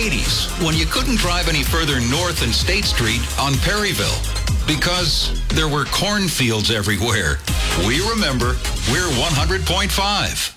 80s, when you couldn't drive any further north than State Street on Perryville because there were cornfields everywhere. We remember. We're 100.5.